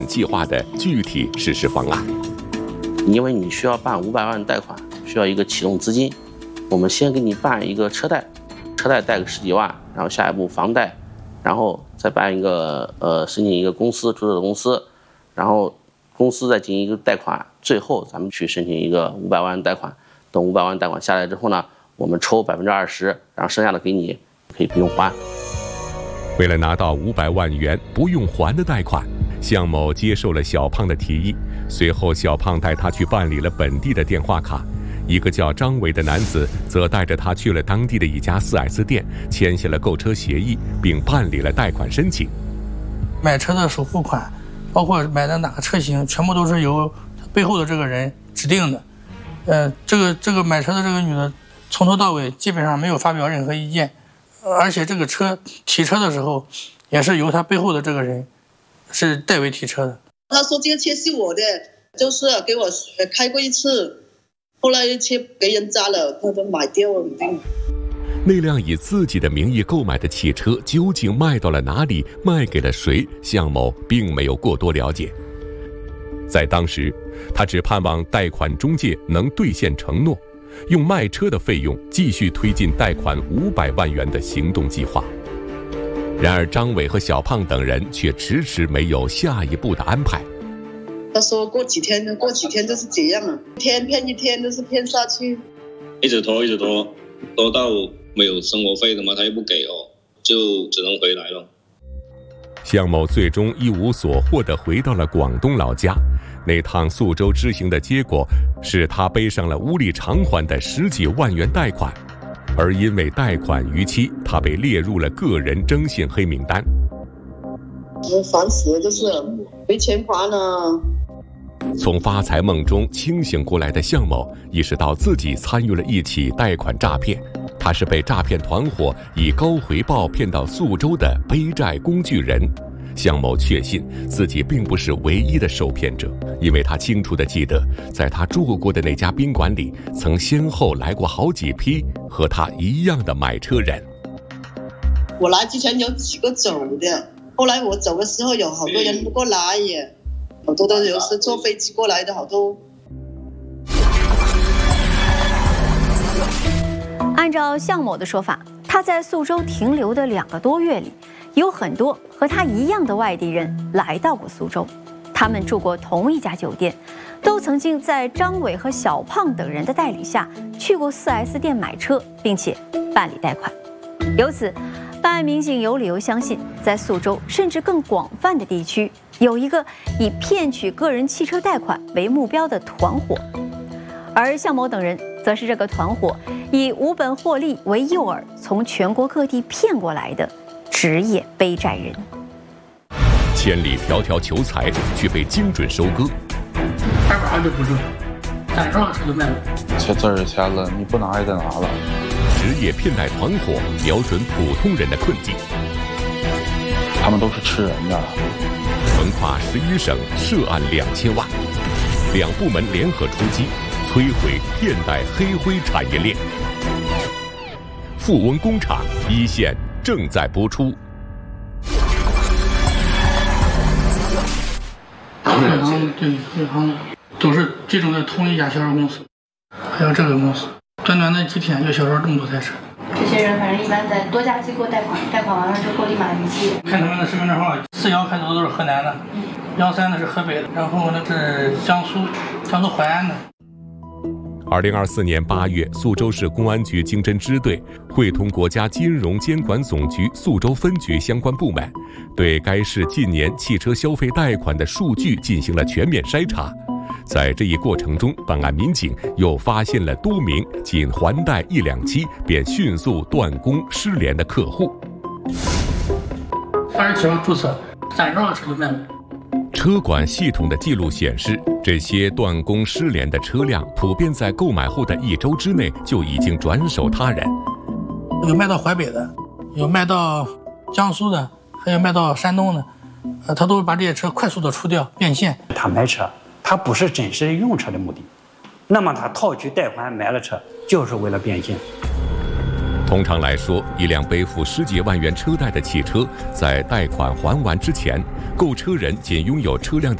计划的具体实施方案。 因为你需要办500万贷款，需要一个启动资金，我们先给你办一个车贷，车贷贷个10几万，然后下一步房贷，然后再办一个申请一个公司，注册的公司，然后公司再进行一个贷款，最后咱们去申请一个500万贷款。等500万贷款下来之后呢，我们抽20%，然后剩下的给你，可以不用还。 为了拿到500万元不用还的贷款，向某接受了小胖的提议。随后，小胖带他去办理了本地的电话卡。一个叫张伟的男子则带着他去了当地的一家 4S 店，签下了购车协议，并办理了贷款申请。 买车的首付款，包括买的哪个车型，全部都是由背后的这个人指定的。这个买车的这个女的，从头到尾基本上没有发表任何意见，而且这个车提车的时候，也是由她背后的这个人是代为提车的。 他说这个车是我的，就是给我开过一次，后来车给人砸了，他都买掉了。 那辆以自己的名义购买的汽车究竟卖到了哪里，卖给了谁？向某并没有过多了解。在当时，他只盼望贷款中介能兑现承诺，用卖车的费用继续推进贷款500万元的行动计划。然而，张伟和小胖等人却迟迟没有下一步的安排。 他说过几天就是这样了，一天骗一天，就是骗下去， 一直拖，拖到没有生活费的嘛，他又不给哦，就只能回来了。 向某最终一无所获地回到了广东老家。那趟宿州之行的结果是他背上了无力偿还的10几万元贷款，而因为贷款逾期，他被列入了个人征信黑名单。 我烦死了，就是没钱还了。 从发财梦中清醒过来的向某意识到自己参与了一起贷款诈骗，他是被诈骗团伙以高回报骗到宿州的背债工具人。向某确信自己并不是唯一的受骗者，因为他清楚地记得，在他住过的那家宾馆里，曾先后来过好几批和他一样的买车人。 我来之前有几个走的，后来我走的时候有好多人不过来耶，好多都有是坐飞机过来的，好多。 按照向某的说法，他在宿州停留的2个多月里，有很多和他一样的外地人来到过苏州，他们住过同一家酒店，都曾经在张伟和小胖等人的带领下去过 4S 店买车，并且办理贷款。由此，办案民警有理由相信，在苏州甚至更广泛的地区，有一个以骗取个人汽车贷款为目标的团伙，而向某等人则是这个团伙以无本获利为诱饵，从全国各地骗过来的职业背债人。 千里迢迢求财，却被精准收割。 200万就不挣，攒上了车就卖了。 签字儿签了，你不拿也得拿了。 职业骗贷团伙瞄准普通人的困境， 他们都是吃人的。 横跨11省，涉案2000万，2部门联合出击，摧毁骗贷黑灰产业链。富翁工厂1线正在播出。 对行的都是集中在同一家销售公司，还有这个公司，短短的几天就销售这么多台车。 这些人反正一般在多家机构贷款，贷款完了之后立马逾期。 看他们的身份证号，41开头的都是河南的，13的是河北的，然后呢是江苏淮安的。 2024年8月，宿州市公安局经侦支队会同国家金融监管总局宿州分局相关部门，对该市近年汽车消费贷款的数据进行了全面筛查。在这一过程中，办案民警又发现了多名仅还贷1、2期便迅速断供失联的客户。 27号注册，30号车就卖了。 车管系统的记录显示，这些断供失联的车辆普遍在购买后的1周之内就已经转手他人。 有卖到淮北的，有卖到江苏的，还有卖到山东的，他都把这些车快速的出掉变现。 他买车，他不是真实用车的目的，那么他套取贷款买了车，就是为了变现。 通常来说，一辆背负10几万元车贷的汽车，在贷款还完之前，购车人仅拥有车辆的